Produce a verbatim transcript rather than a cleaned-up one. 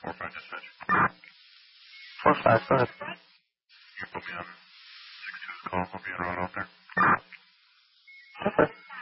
four five dispatch. Four five, go ahead. You put me on six two's call. I'll be on route out there. Okay.